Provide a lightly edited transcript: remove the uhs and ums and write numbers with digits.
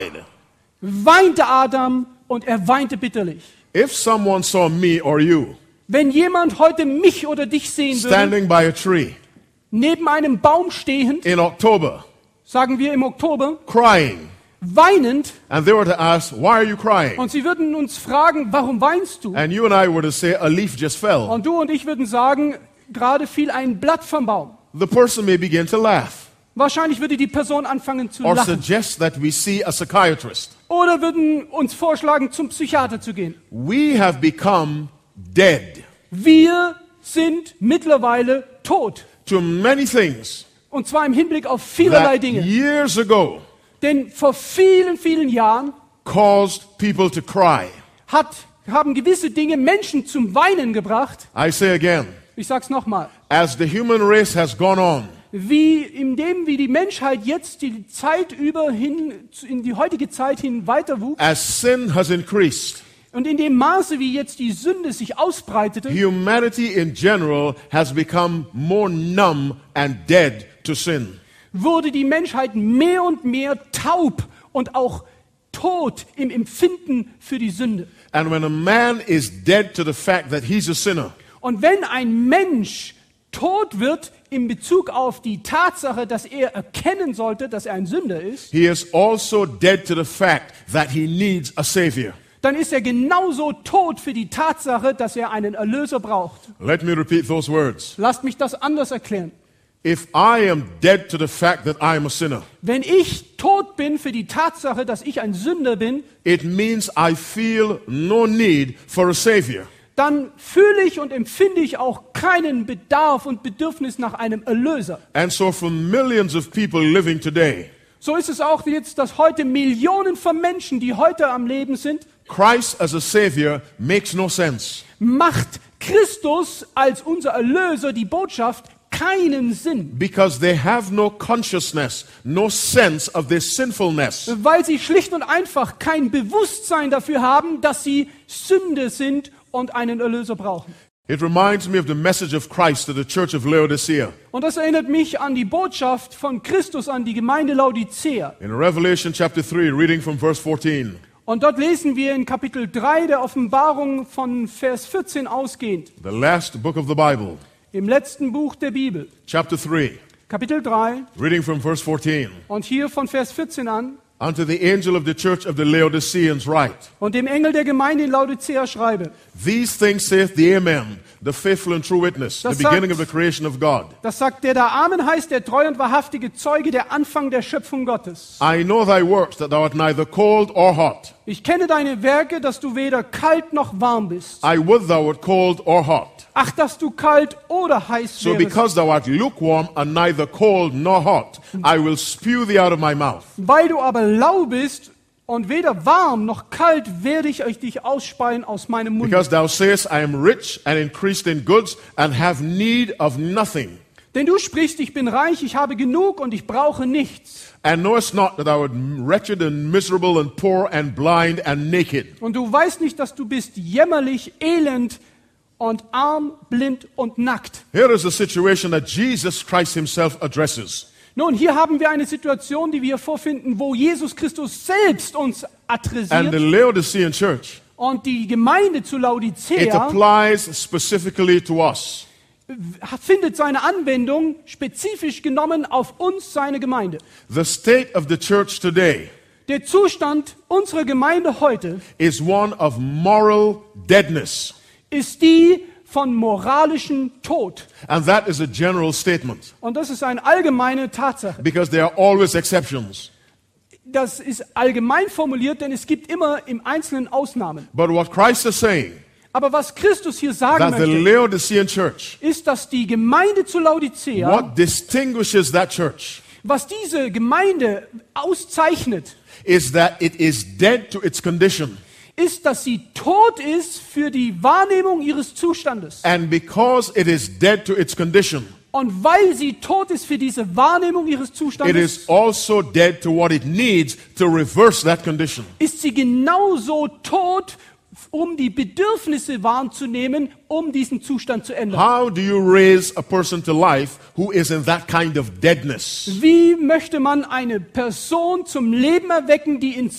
weinte Adam und er weinte bitterlich. If someone saw me or you Wenn jemand heute mich oder dich sehen würde, standing by a tree neben einem Baum stehend, in October, sagen wir im Oktober, crying, weinend, and they were to ask, why are you crying? und sie würden uns fragen, warum weinst du? And you and I were to say, a leaf just fell. Und du und ich würden sagen, gerade fiel ein Blatt vom Baum. The person may begin to laugh Wahrscheinlich würde die Person anfangen zu or lachen. suggest that we see a psychiatrist. Oder würden uns vorschlagen, zum Psychiater zu gehen. We have become dead Wir sind mittlerweile tot. to many things Und zwar im Hinblick auf vielerlei that Dinge. years ago Denn vor vielen, vielen Jahren caused people to cry. haben gewisse Dinge Menschen zum Weinen gebracht. I say again, Ich sag's nochmal. as the human race has gone on, Wie die Menschheit jetzt die Zeit über hin, in die heutige Zeit hin weiter wuchs as sin has increased, und in dem Maße, wie jetzt die Sünde sich ausbreitete, humanity in general has become more numb and dead to sin. wurde die Menschheit mehr und mehr taub und auch tot im Empfinden für die Sünde. And when a man is dead to the fact that he's a sinner, Und wenn ein Mensch tot wird in Bezug auf die Tatsache, dass er erkennen sollte, dass er ein Sünder ist, he is also dead to the fact that he needs a savior. dann ist er genauso tot für die Tatsache, dass er einen Erlöser braucht. Let me repeat those words. Lasst mich das anders erklären. If I am dead to the fact that I am a sinner, Wenn ich tot bin für die Tatsache, dass ich ein Sünder bin, it means I feel no need for a savior. dann fühle ich und empfinde ich auch keinen Bedarf und Bedürfnis nach einem Erlöser. And so for millions of people living today, So ist es auch jetzt, dass heute Millionen von Menschen, die heute am Leben sind, Christ as a savior makes no sense. macht Christus als unser Erlöser, die Botschaft, keinen Sinn. Because they have no consciousness, no sense of their sinfulness. Weil sie schlicht und einfach kein Bewusstsein dafür haben, dass sie Sünde sind und einen Erlöser brauchen. It reminds me of the message of Christ to the church of Laodicea. Und das erinnert mich an die Botschaft von Christus an die Gemeinde Laodicea. In Revelation chapter 3, reading from verse 14. Und dort lesen wir in Kapitel 3 der Offenbarung von Vers 14 ausgehend, The last book of the Bible, im letzten Buch der Bibel, chapter 3, Kapitel 3 reading from verse 14. und hier von Vers 14 an. Unto the angel of the church of the Laodiceans write, Und dem Engel der Gemeinde in Laodicea schreibe, These things saith the Amen, the faithful and true witness, the Das beginning sagt- of the creation of God. das sagt der da Amen heißt, der treu und wahrhaftige Zeuge, der Anfang der Schöpfung Gottes. I know thy works, that thou art neither cold or hot. Ich kenne deine Werke, dass du weder kalt noch warm bist. I would thou wert cold or hot. Ach, dass du kalt oder heiß So wärst. because thou art lukewarm and neither cold nor hot, I will spew thee out of my mouth. Weil du aber lau bist und weder warm noch kalt, werde ich dich ausspeien aus meinem Mund. Because thou sayest, I am rich and increased in goods and have need of nothing. Denn du sprichst, ich bin reich, ich habe genug und ich brauche nichts. And knowest not that thou art wretched and miserable and poor and blind and naked. Und du weißt nicht, dass du bist jämmerlich, elend und arm, blind und nackt. Here is a situation that Jesus Christ himself addresses. Nun, hier haben wir eine Situation, die wir vorfinden, wo Jesus Christus selbst uns And the adressiert. Laodicean church, Und die Gemeinde zu it Laodicea applies specifically to us. findet seine Anwendung spezifisch genommen auf uns, seine Gemeinde. The state of the church today Der Zustand unserer Gemeinde heute is one of moral deadness. ist die von moralischem Tod. And that is a general statement Und das ist eine allgemeine Tatsache. because there are always exceptions. Das ist allgemein formuliert, denn es gibt immer im Einzelnen Ausnahmen. But what Christ is saying, Aber was Christus hier sagen that the möchte, Laodicean church, ist, dass die Gemeinde zu Laodicea, what distinguishes that church was diese Gemeinde auszeichnet, is that it is dead to its condition. ist, dass sie tot ist für die Wahrnehmung ihres Zustandes. And because it is dead to its condition, Und weil sie tot ist für diese Wahrnehmung ihres it Zustandes, is also dead to what it needs to reverse that condition. ist sie genauso tot um die Bedürfnisse wahrzunehmen, um diesen Zustand zu ändern. How do you raise a person to life who is in that kind of deadness? Wie möchte man eine Person zum Leben erwecken, die in